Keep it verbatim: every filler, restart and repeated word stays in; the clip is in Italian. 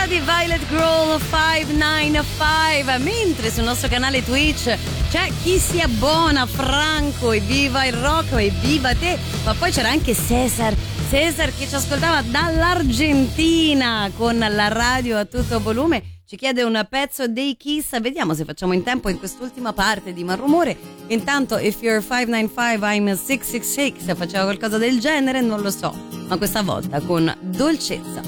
di Violet Girl cinquecentonovantacinque, mentre sul nostro canale Twitch c'è chi si abbona, Franco, e viva il rock, e viva te, ma poi c'era anche Cesar, Cesar che ci ascoltava dall'Argentina con la radio a tutto volume, ci chiede un pezzo dei Kiss, vediamo se facciamo in tempo in quest'ultima parte di Malrumore. Intanto If You're cinquecentonovantacinque I'm sei sei sei, se faceva qualcosa del genere non lo so, ma questa volta con dolcezza.